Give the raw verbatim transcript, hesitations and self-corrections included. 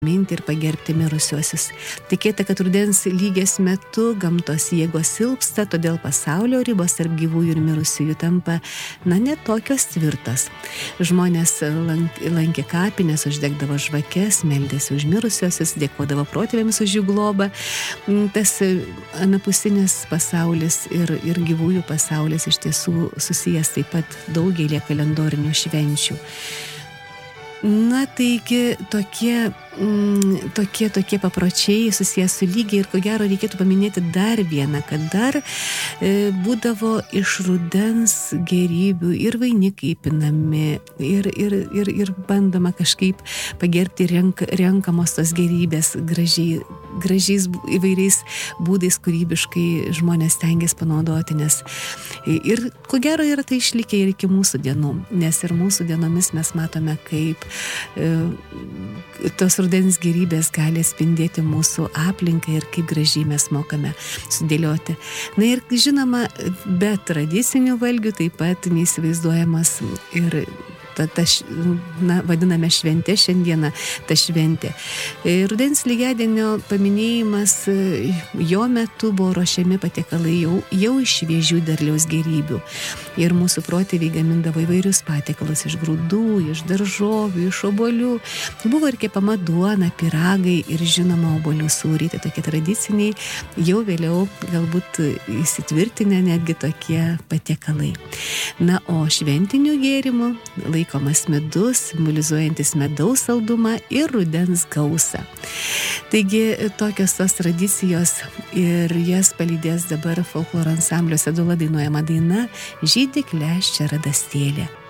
minti ir pagerbti mirusiuosius. Tikėta, kad rudens lygės metu gamtos jėgos silpsta, todėl pasaulio ribos tarp gyvųjų ir mirusiųjų tampa, na, ne tokios tvirtos. Žmonės lank, lankė kapines, uždegdavo žvakes, meldėsi už mirusiuosius, dėkodavo protėviams už jų globą. Tas anapusinis pasaulis ir, ir gyvųjų pasaulis iš tiesų susijęs taip pat daugelį kalendorinių švenčių. Na, taigi tokie, mm, tokie, tokie papročiai susijęs su lygiai ir ko gero reikėtų paminėti dar vieną, kad dar e, būdavo iš rudens gėrybių ir vainikai pinami ir, ir, ir, ir bandoma kažkaip pagerbti renk, renkamos tos gėrybės gražiai, gražiais įvairiais būdais kūrybiškai žmonės stengiasi panaudoti, nes ir ko gero yra tai išlikę ir iki mūsų dienų, nes ir mūsų dienomis mes matome, kaip tos rudens gėrybės gali spindėti mūsų aplinką ir kaip gražiai mes mokame sudėlioti. Na ir žinoma, be tradicinių valgių taip pat neįsivaizduojamas ir ta, ta, na, vadiname šventė šiandieną, ta šventė. Rudens lygiadienio paminėjimas, jo metu buvo ruošiami patiekalai jau, jau iš šviežių derliaus gėrybių. Ir mūsų protėviai gamindavo įvairius patiekalus iš grūdų, iš daržovių, iš obuolių. Buvo ir kepama duona, pyragai ir žinoma obuolių sūriai, tai tokie tradiciniai, jau vėliau galbūt įsitvirtinę netgi tokie patiekalai. Na, o šventinių gėrimų laikomas medus, simbolizuojantis medaus saldumą ir rudens gausą. Taigi tokios tos tradicijos ir jas palydės dabar folkloro ansamblio Sedula dainuojama daina Žydi kleščia radastėlė.